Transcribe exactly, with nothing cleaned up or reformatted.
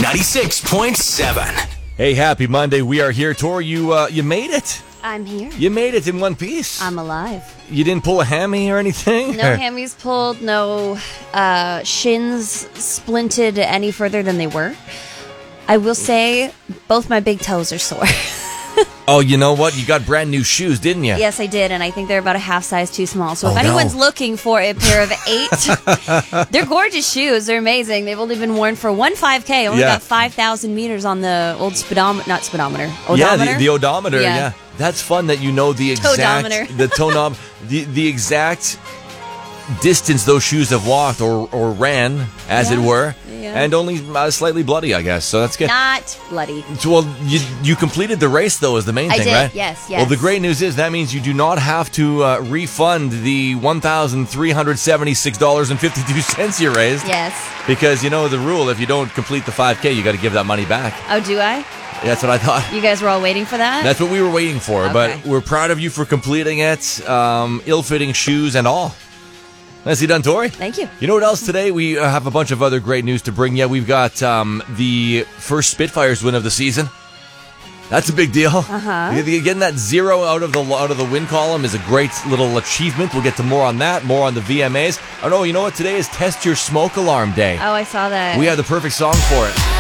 ninety-six point seven. Hey, happy Monday. We are here. Tori, you uh, you made it. I'm here. You made it in one piece. I'm alive. You didn't pull a hammy or anything? No hammies pulled, no uh, shins splinted any further than they were. I will say both my big toes are sore. Oh, you know what? You got brand new shoes, didn't you? Yes, I did, and I think they're about a half size too small. So oh, if anyone's no. looking for a pair of eight, they're gorgeous shoes. They're amazing. They've only been worn for one five K. Only Yeah. got five thousand meters on the old speedometer, not speedometer, odometer. Yeah, the, the odometer, yeah. Yeah. That's fun that you know the exact... Toedometer. The tonom, the, the exact distance those shoes have walked or, or ran, as Yeah. it were. Yeah. And only uh, slightly bloody, I guess. So that's good. Not bloody. So, well, you you completed the race, though, is the main I thing, did, right? yes, yes. Well, the great news is that means you do not have to uh, refund the one thousand three hundred seventy-six dollars and fifty-two cents you raised. Yes. Because you know the rule, if you don't complete the five K, you got to give that money back. Oh, do I? That's what I thought. You guys were all waiting for that? That's what we were waiting for, Okay. but we're proud of you for completing it. Um, ill-fitting shoes and all. Nicely done, Tori. Thank you. You know what else today? We uh, have a bunch of other great news to bring you. We've got um, the first Spitfires win of the season. That's a big deal. Uh-huh. Getting that zero out of the out of the win column is a great little achievement. We'll get to more on that, more on the V M As. Oh no, you know what? Today is Test Your Smoke Alarm Day. Oh, I saw that. We have the perfect song for it.